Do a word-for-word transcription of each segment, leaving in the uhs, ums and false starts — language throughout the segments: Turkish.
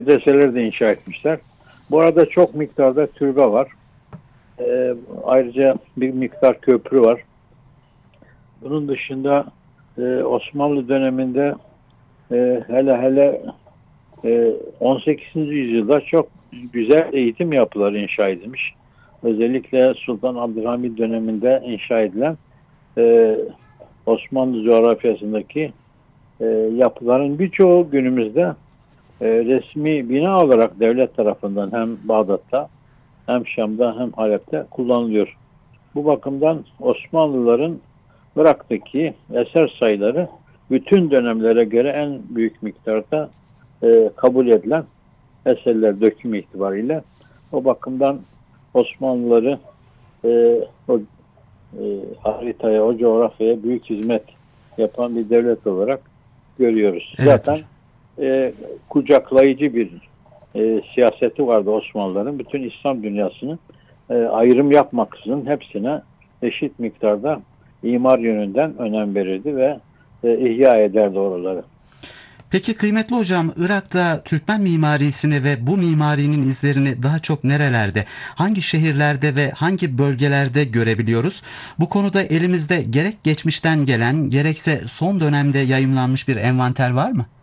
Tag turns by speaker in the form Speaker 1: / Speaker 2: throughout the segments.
Speaker 1: medreseler de inşa etmişler. Bu arada çok miktarda türbe var. Ee, ayrıca bir miktar köprü var. Bunun dışında e, Osmanlı döneminde e, hele hele e, on sekizinci yüzyılda çok güzel eğitim yapıları inşa edilmiş. Özellikle Sultan Abdülhamid döneminde inşa edilen e, Osmanlı coğrafyasındaki e, yapıların birçoğu günümüzde e, resmi bina olarak devlet tarafından hem Bağdat'ta hem Şam'da hem Halep'te kullanılıyor. Bu bakımdan Osmanlıların Irak'taki eser sayıları bütün dönemlere göre en büyük miktarda e, kabul edilen eserler dökümü itibariyle. O bakımdan Osmanlıları e, o e, haritaya, o coğrafyaya büyük hizmet yapan bir devlet olarak görüyoruz.
Speaker 2: Evet.
Speaker 1: Zaten e, kucaklayıcı bir e, siyaseti vardı Osmanlıların. Bütün İslam dünyasını e, ayrım yapmaksızın hepsine eşit miktarda imar yönünden önem verirdi ve e, ihya ederdi oraları.
Speaker 2: Peki kıymetli hocam, Irak'ta Türkmen mimarisini ve bu mimarinin izlerini daha çok nerelerde, hangi şehirlerde ve hangi bölgelerde görebiliyoruz? Bu konuda elimizde gerek geçmişten gelen gerekse son dönemde yayımlanmış bir envanter var mı?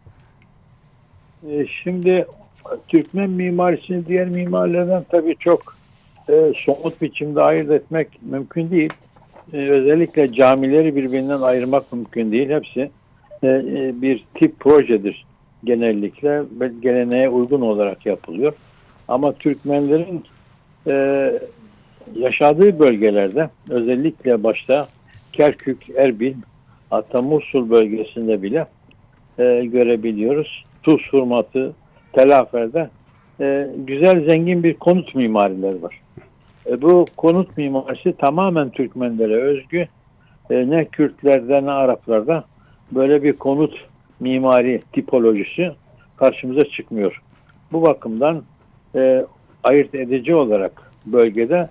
Speaker 1: E, şimdi Türkmen mimarisini diğer mimarlardan tabii çok e, somut biçimde ayırt etmek mümkün değil. E, özellikle camileri birbirinden ayırmak mümkün değil. Hepsi e, e, bir tip projedir genellikle ve geleneğe uygun olarak yapılıyor. Ama Türkmenlerin e, yaşadığı bölgelerde özellikle başta Kerkük, Erbil, hatta Musul bölgesinde bile e, görebiliyoruz. Tuz hurmatı, Telafer'de e, güzel zengin bir konut mimarileri var. E, bu konut mimarisi tamamen Türkmenlere özgü. E, ne Kürtlerde ne Araplarda böyle bir konut mimari tipolojisi karşımıza çıkmıyor. Bu bakımdan e, ayırt edici olarak bölgede